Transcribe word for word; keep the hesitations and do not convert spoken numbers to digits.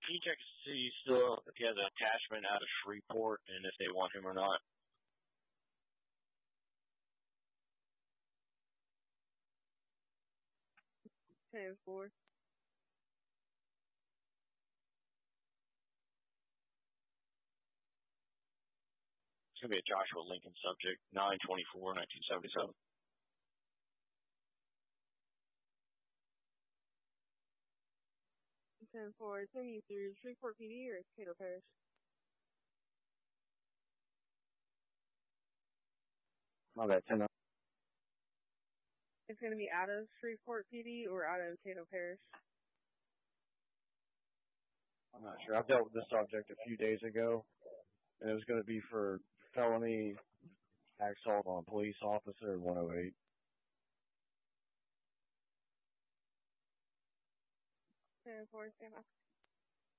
Can you check to see still if he has an attachment out of Shreveport and if they want him or not? ten four. It's going to be a Joshua Lincoln subject, nine twenty-four nineteen seventy-seven. ten four. Send you through Shreveport P D or Cato Parish? My bad, ten. It's going to be out of Shreveport P D or out of Cato Parish? I'm not sure. I've dealt with this subject a few days ago, and it was going to be for felony assault on a police officer in one oh eight. ten four, stand by.